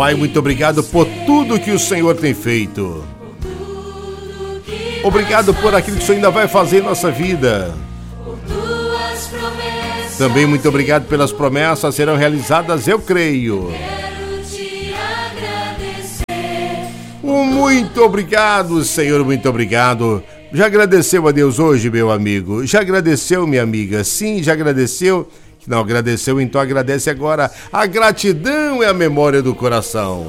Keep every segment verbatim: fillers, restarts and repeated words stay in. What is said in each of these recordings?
Pai, muito obrigado por tudo que o Senhor tem feito. Obrigado por aquilo que o Senhor ainda vai fazer em nossa vida. Também muito obrigado pelas promessas serão realizadas, eu creio. Muito obrigado, Senhor, muito obrigado. Já agradeceu a Deus hoje, meu amigo? Já agradeceu, minha amiga? Sim, já agradeceu? Não agradeceu, então agradece agora. A gratidão é a memória do coração.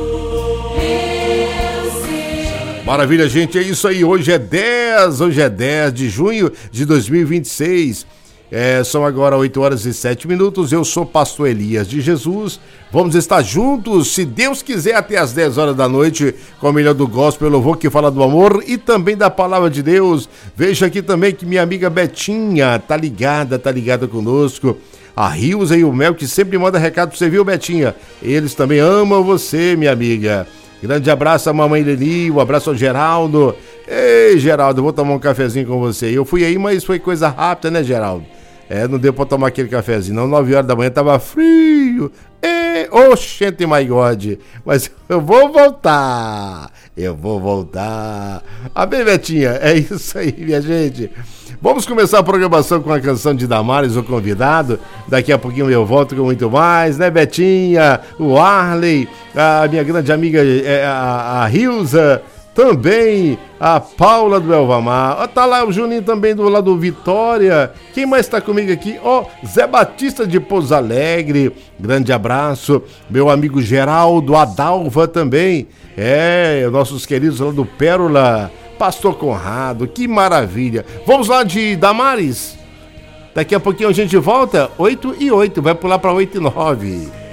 Maravilha, gente, é isso aí. Hoje é dez, hoje é dez de junho de dois mil e vinte e seis. É, são agora oito horas e sete minutos. Eu sou pastor Elias de Jesus. Vamos estar juntos, se Deus quiser, até as dez horas da noite, com o melhor do gospel, louvor que fala do amor e também da palavra de Deus. Veja aqui também que minha amiga Betinha tá ligada, tá ligada conosco. A Rilza e o Mel, que sempre manda recado pra você, viu, Betinha? Eles também amam você, minha amiga. Grande abraço à mamãe Leni, um abraço ao Geraldo. Ei, Geraldo, eu vou tomar um cafezinho com você. Eu fui aí, mas foi coisa rápida, né, Geraldo? É, não deu pra tomar aquele cafezinho, não. nove horas da manhã tava frio. Ei, oxente, my God. Mas eu vou voltar. Eu vou voltar. Amém, Betinha? É isso aí, minha gente. Vamos começar a programação com a canção de Damares, o convidado. Daqui a pouquinho eu volto com muito mais, né, Betinha? O Arley, a minha grande amiga, a, a Rilza. Também a Paula do Elvamar. Tá lá o Juninho também do lado do Vitória. Quem mais tá comigo aqui? Ó, oh, Zé Batista de Pouso Alegre. Grande abraço. Meu amigo Geraldo, a Dalva também. É, nossos queridos lá do Pérola. Pastor Conrado, que maravilha. Vamos lá de Damares. Daqui a pouquinho a gente volta. oito e oito, vai pular para oito e nove.